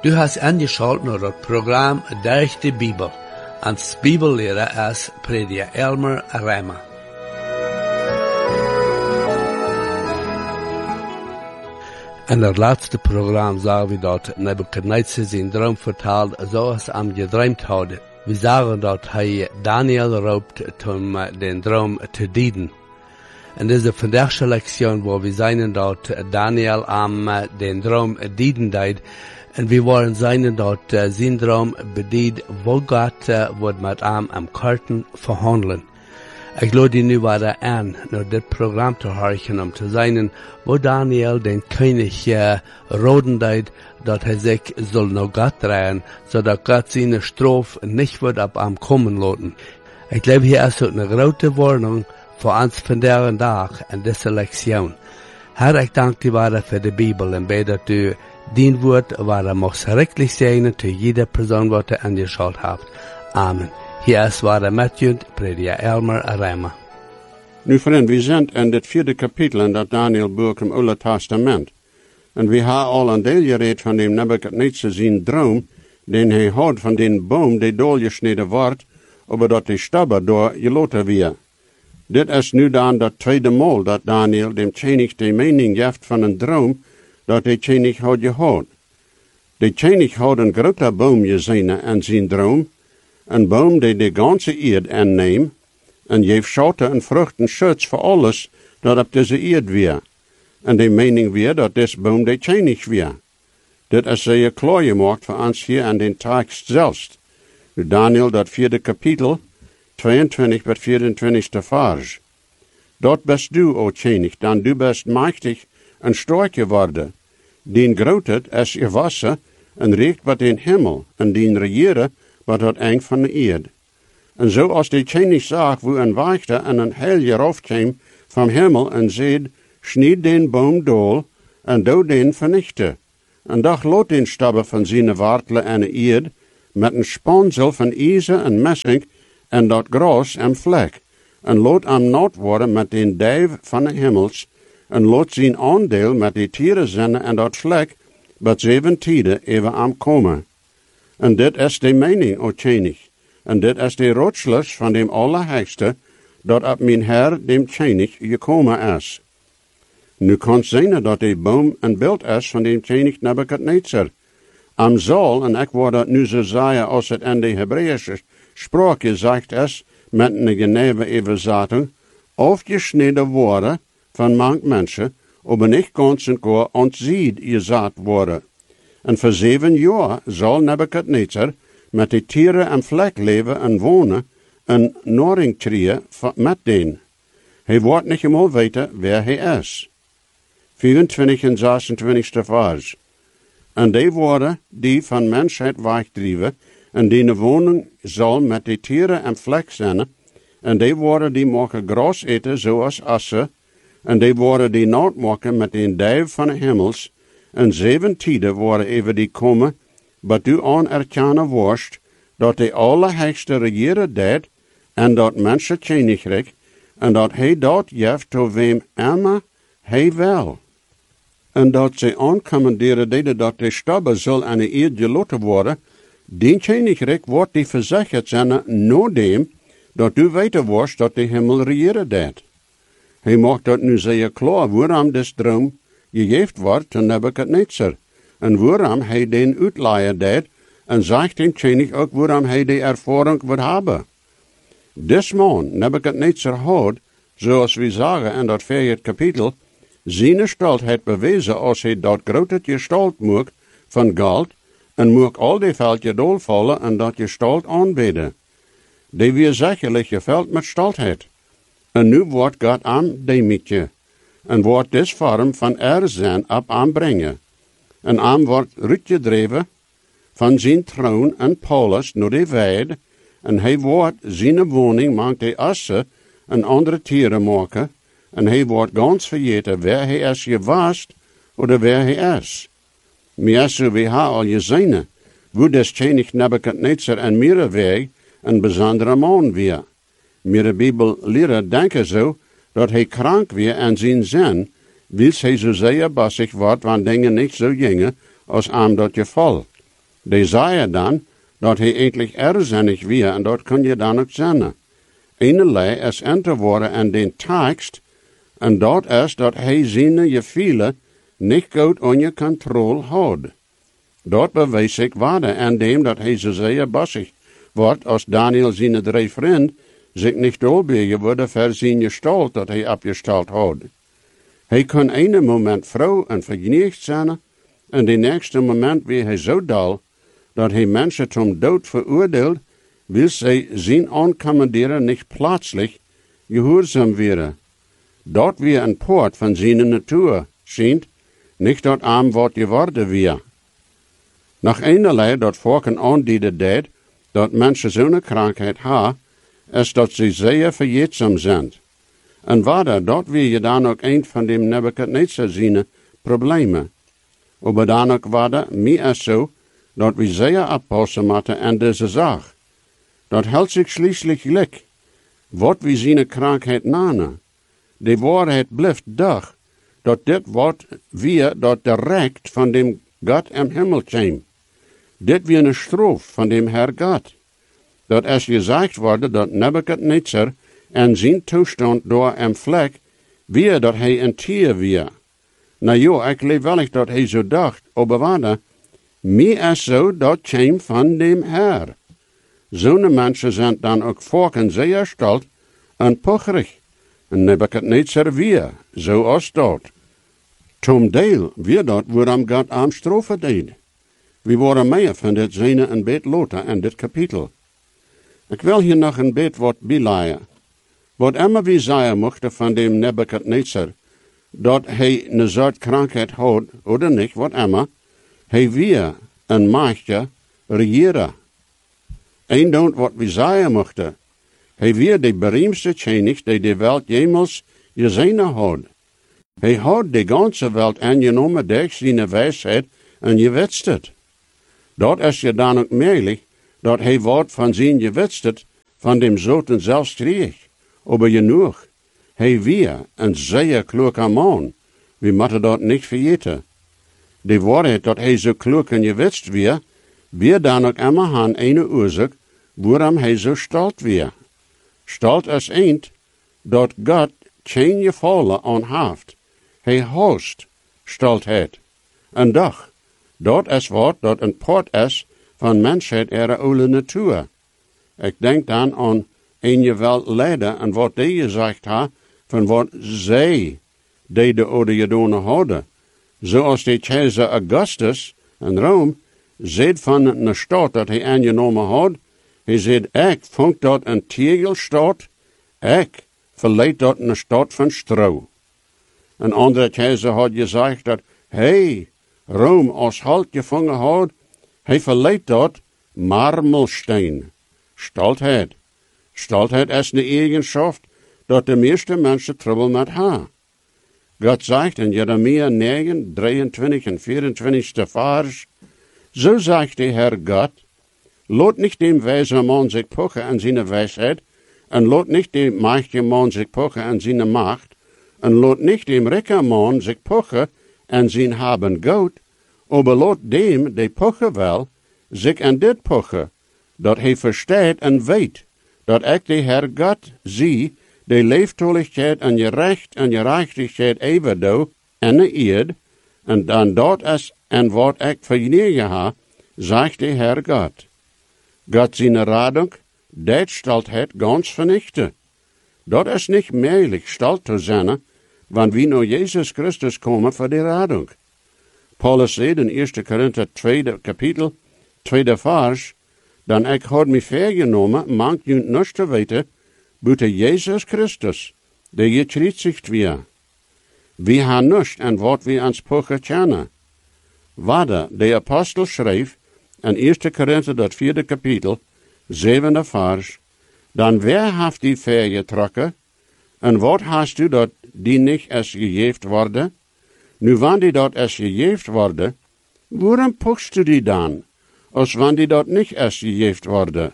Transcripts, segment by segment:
Du hast angeschaut naar het programma Durch die Bibel. Als Bibellehrer is Prediger Elmer Reimer. In het laatste programma zagen we dat Nebuchadnezzar zijn droom vertaald zoals hij hem gedroomd had. We zagen dat hij Daniel roept om den droom te dienen. In deze vandaagse lektion waar we zijn dat Daniel am den droom dienen deed. En we waren zijn dat zijn droom bedient wo God wordt met hem am karten verhandelen. Ik lade je nu weer aan naar dit programma te horen om te zijn wo Daniel den koning roden deed dat hij zich zal naar God draaien, zodat God zijn straf niet wordt op hem komen laten. Ik glaube hier is een grote warning voor ons vandaag dag en deze lektion. Herr, ik dank je weer voor de Bibel en bid dat u dien woord waar mag schrikkelijk zijn te jeder persoon wat u aangeschaut hebt. Amen. Hier is waar met u, Prediger Elmer Reimer. Nu vriend, we zijn in het 4e kapitel in dat Daniel-boek im Oude Testament. En we hebben al een deel gereed van dem Nebuchadnezzar zijn droom, den hij had van den boom die doorgesneden wordt, over dat de stabber door geloten weer. Dit is nu dan dat tweede maal dat Daniel dem König de mening geeft van een droom, dat de König had gehad. De König had een grote boom gezien in zijn droom, een boom die de ganze eerd aanneemt, en geeft schatten en vruchten schutz voor alles dat op deze eerd weer. En de mening weer dat deze boom de König weer. Dit is zeer klaar gemaakt voor ons hier aan den tekst zelfs. Nu Daniel dat 4e kapitel, 22 tot 24 vers. Dat best du, o König, dan du best machtig en sterk geworden. Den grootheid is je wasser en reikt wat den hemel, en den regieren wat het eng van de eerd. En zo als de König zag, wo een wachter en een heil afkwam van hemel en zeid, snied den boom dool en dood den vernichte. En dag lot den stabber van zijn wartelen en de eerd, met een spansel van ijzer en messing en dat gras en vlek, en lot am nat worden met den duif van de hemels, en lot zijn aandeel met de tieren zenden en dat vlek, wat 7 tijden even am komen. En dit is de mening, o König, en dit is de rotschluss van dem Allerheigste, dat op mijn Herr dem König gekomen is. Nu kan zijn dat de boom een beeld is van dem König Nebuchadnezzar. Am zaal, en ik word dat nu zo zeggen als het in de Hebreeuwse spraak gezegd is, met een geneve overzetting, afgesneden worden van mank mensen, aber niet ganz en gar ontzied gezet worden. En voor 7 jaar zal Nebuchadnezzar met de tieren en vlek leven en wonen, een noringtree met den. Hij wordt niet eenmaal weten waar hij is. 24 en 26 vers. En die worden die van mensheid wegdrijven, en die woning zal met de tieren en vlek zijn, en die worden die mogen gras eten zoals assen, en die worden die nat maken met de duif van de hemels, en 7 tijden worden even die komen, wat u anerkennen worst, dat de Allerheigste regeren deed, en dat mensen koninkrijk, en dat hij dat geeft tot wem immer hij wil. En dat ze aancommanderen deden dat de stabber zal aan de eerd geloten worden, die koninkrijk wordt die verzekerd zijn noordem, dat u weten worst dat de hemel regeren deed. Hij maakt dat nu zeer klaar waarom des droom gegeven wordt aan Nebuchadnezzar, en waarom hij den uitleier deed, en zegt den König ook waarom hij de ervaring wil hebben. Des man, Nebuchadnezzar had, zoals we zeggen in dat 4e kapitel, zijn gestalte bewezen als hij dat grote gestalt maakt van goud, en maakt al die veldje dolvallen en dat gestalt aanbidden. Die weer zekerlijk geveld met staltheid. En nu wordt God aan demietje, en wordt des vorm van zijn op aanbrengen. En aan wordt uitgedreven van zijn troon en Paulus naar de weide, en hij wordt zijn woning maakt hij assen en andere tieren maken, en hij wordt ganz vergeten waar hij is geweest, of waar hij is. Maar zo we hebben al gezien, wo des König Nebuchadnezzar en Mireweg een bijzondere man weer. Maar de Bibel leren denken zo, dat hij krank weer en zijn zin, wils hij zo zeer bassig wordt, want dingen niet zo gingen, als aan dat geval. Die zei dan, dat hij eigenlijk erzinnig weer, en dat kun je dan ook zeggen. Einerlei is in te worden aan den tekst, en dat is dat hij zijn gevoelens niet goed onder controle houdt. Dat bewijst zich waarde aan dem dat hij zo zeer bossig wordt als Daniel zijn 3 vrienden zich niet dolbegen worden voor zijn gestalt dat hij opgesteld houdt. Hij kan ene moment vrouw en vergenicht zijn, en de nächste moment weer hij zo dal, dat hij mensen zum dood veroordeelt, wil zij zijn aankommanderen niet plötzlich gehoorzaam werden. Dat weer een poort van zijn natuur schijnt, niet dat arm wordt geworden weer. Nach einerlei dat volken aandienen deed, dat mensen zo'n krankheid hebben, is dat ze zeer verjetzaam zijn. En waarder, dat weer je dan ook een van dem Nebuchadnezzar zijn problemen. Maar dan ook waarder, mij is zo, dat we zeer oppassen moeten aan deze zaak. Dat hält zich schließlich gelijk. Wat we zijn krankheid nanen. De waarheid blijft dag, dat dit wordt weer dat direct van dem God im Himmel kwam. Dit weer een stroof van dem Herr God. Dat is gezegd worden dat Nebuchadnezzar en zijn toestand door en vlek, weer dat hij een tier weer. Nou ja, ik leef wellicht dat hij zo dacht, maar waarde, mij is zo dat kwam van dem Herr. Zo'n mensen zijn dan ook volken zeer stolz en pocherig. En Nebuchadnezzar weer, zoals dat. Zum deel weer dat waarom God aan strofe deed. We worden meer van dit zijne een beet later in dit kapitel. Ik wil hier nog een beet wat bijleien. Wat immer we zeggen mochten van dem Nebuchadnezzar, dat hij een soort krankheid had, oder niet, wat immer, hij weer een machtje regeren. Eén doet wat we zeggen mochten. Hij weer de beroemdste koning die de wereld jemals gezien had. Hij had de ganze wereld aangenomen door zijn wijsheid en gewetstheid. Dat is je dan ook merklich, dat hij wordt van zijn gewetstheid van dem zoten zelfs kreeg. Aber genoeg. Hij weer een zeer kloeke man. We moeten dat niet vergeten. De waarheid dat hij zo klok en gewetst weer dan ook immer aan een oorzaak, waarom hij zo stolz weer. Stolz is eend, dat God geen gevallen aan heeft. Hij host stoltheid. En doch, dat is wat dat een poort is van mensheid ihre oude natuur. Ik denk dan aan een geweld leider en wat die gezegd ha, van wat zij de oude gedaan hadden. Zoals de keizer Augustus in Rome zei van een stad dat hij aangenomen had, hij zei, ik vond dat een tegelstad, ik verleid dat een stad van stro. Een andere keizer had gezegd dat hij Rome als halt gevangen had, hij verleid dat marmelsteen. Stoltheid. Stoltheid is een eigenschap dat de meeste mensen trouble met hebben. God zegt in Jeremia 9, 23 en 24 vers, zo zegt de Herr God, laat niet dem wijze man zich pochen aan zijn wijsheid, en laat niet dem machtige man zich pochen aan zijn macht, en laat niet dem rijke man zich pochen aan zijn haben goud, aber laat dem, die pochen wel, zich aan dit pochen, dat hij verstaat en weet, dat ik de Herr God zie, de leeftoligheid en je recht en je rechtigheid even doe, en de eerd, en dan dat is en wat ik vernieuwen ha, zegt de Herr God. God zijn radung, dat stoltheid ganz vernichten. Dat is niet mogelijk stolz te zijn, wanneer we naar Jezus Christus komen voor de radung. Paulus zei in 1 Korinther 2 kapitel, 2 vers, dan ik had mij vergenomen, mank je niets te weten, buiten Jezus Christus, die gekruisigd weer. We hebben niets en wat we ans pochen kennen. Waarde, de apostel schreef, in 1 Korinther dat 4 kapitel, 7 vers, dan wer heeft die vergetrokken, en wat hast u dat die niet is gegeven worden? Nu, wanneer die dat is gegeven worden, waarom pochst u die dan, als wanneer die dat niet is gegeven worden?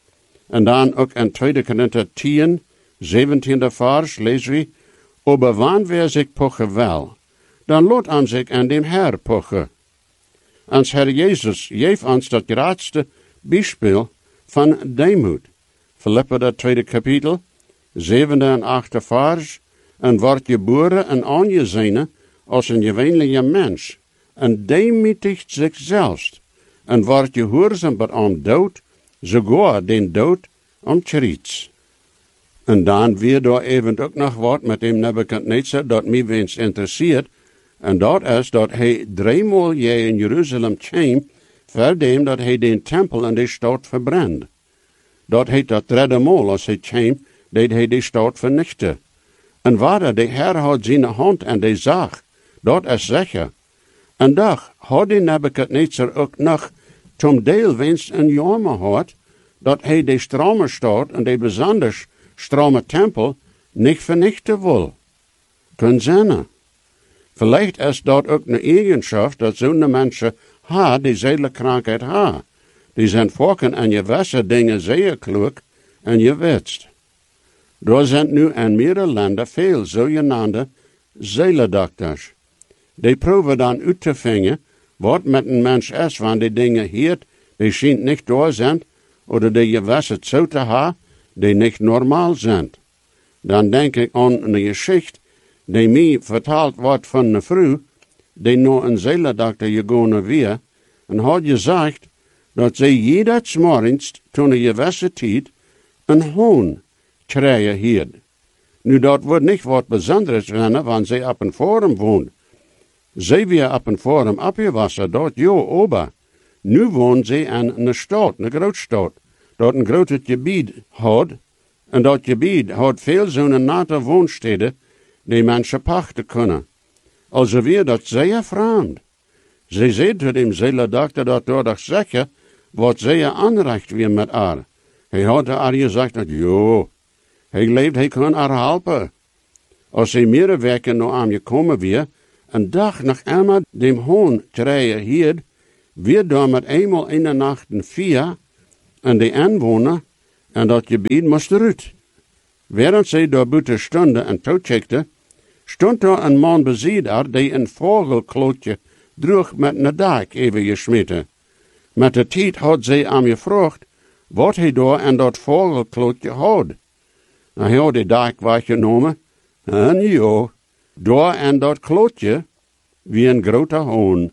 En dan ook in 2 Korinther 10, 17 vers, lezen we, aber wanneer wer zich pochen wel, dan laat hem zich aan dem Herr pochen. Ons Herr Jezus geeft ons dat grootste Beispiel van deemoed. Philippa, dat 2e kapitel, 7e en 8e vers, en wordt geboren en aangezien als een gewöhnlicher mens, en demütigt zichzelf, en wordt gehoorzaam am dood, sogar den dood am Kreuz. En dan weer daar even ook nog wat met dem Nebuchadnezzar, dat mij wens interesseert, en dat is dat hij 3 maal in Jeruzalem kwam, voor dem dat hij den tempel en de stad verbrandt. Dat heet dat 3e maal als hij kwam, deed hij de stad vernichten. En waar de Heer had zijn hand en de zag, dat is zeker. En dag had de Nebuchadnezzar ook nog zum deel wenst een jammer gehad, dat hij de strome stad en de besonders strome tempel niet vernichten wil. Kan zijn. Vielleicht is dat ook een eigenschap dat zo'n mensen die zedelkrankheid ha. Die zijn volken en je wisse dingen zeer klug en je wetst. Er zijn nu in meerdere landen veel zogenaamde zelendokters. Die proeven dan uit te vinden wat met een mens is, wanneer die dingen hier, die schijnt niet door zijn, of die je wisse zo te ha, die niet normaal zijn. Dan denk ik aan een geschichte die mij verteld wordt van een vrouw, die naar een zeledokter gegaan weer, en had gezegd dat zij jedes morgens, toen een gewisse tijd, een hoon krijgen hier. Nu, dat wordt niet wat bijzonders zijn, want zij op een forum woont. Zij weer op een forum opgewassen, dat ober. Nu woont zij in een stad, een grootstad, dat een groot gebied had, en dat gebied had veel zo'n nette woonsteden, die mensen pachten kunnen. Also weer dat zeer vreemd. Zij zei tot dem zeledokter dat door toch zeker wat zeer aanrecht weer met haar. Hij had haar gezegd dat, hij leeft, hij kan haar helpen. Als hij meerdere weken naar hem gekomen weer, een dag nog eenmaal dem hoon krijgen hier, weer daar met eenmaal in de nacht 4, en de inwoner en dat gebied moest eruit. Während zij daar buiten stonden en toecheckte, stond daar een man beziedaar die een vogelklootje droeg met een dak even gesmeten. Met de tijd had zij hem gevraagd wat hij daar en dat vogelklootje had. Hij had de dak weggenomen en daar en dat klootje wie een grote hoon.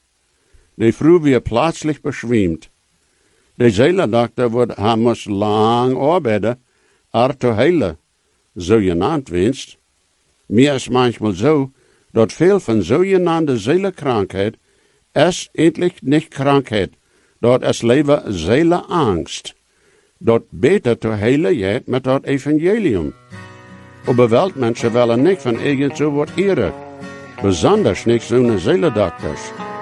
De vrouw weer plaatselijk beschwemd. De zeledokter wordt hij moest lang arbeiden, te heilen, zo genaamd wenst. Meer is manchmal zo, dat veel van zogenaamde zelenkrankheid is eindelijk niet krankheid, dat is liever zelenangst. Dat beter te heilen jij met dat evangelium. Aber weltmensen willen niet van irgend zo wat eren, besonders niet zo'n zelendokters.